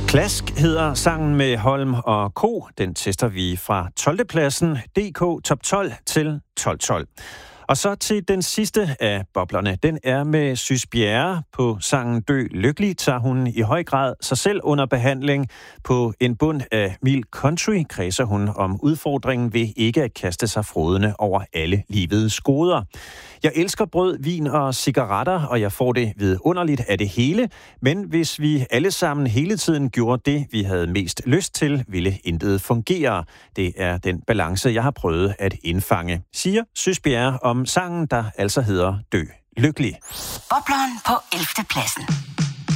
Klask hedder sangen med Holm og Co. Den tester vi fra 12. pladsen DK Top 12 til 12-12. Og så til den sidste af boblerne. Den er med Sys Bjerre. På sangen Dø Lykkelig tager hun i høj grad sig selv under behandling. På en bund af mild country kredser hun om udfordringen ved ikke at kaste sig frådende over alle livets goder. Jeg elsker brød, vin og cigaretter, og jeg får det vidunderligt af det hele. Men hvis vi alle sammen hele tiden gjorde det, vi havde mest lyst til, ville intet fungere. Det er den balance, jeg har prøvet at indfange, siger Sys Bjerre om sangen, der altså hedder Dø Lykkelig. Bobleren på 11. pladsen.